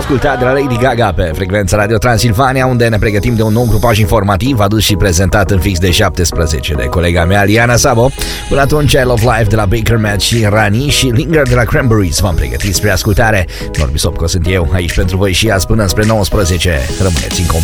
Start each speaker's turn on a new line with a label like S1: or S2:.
S1: ascultat de la Lady Gaga pe frecvența Radio Transilvania, unde ne pregătim de un nou grupaj informativ adus și prezentat în fix de 17 de colega mea, Liana Sabo. Până atunci, I Love Life de la Baker Matt și Rani și Linger de la Cranberries v-am pregătit spre ascultare. Norbi Sopco sunt eu, aici pentru voi și azi până spre 19. Rămâneți în companie.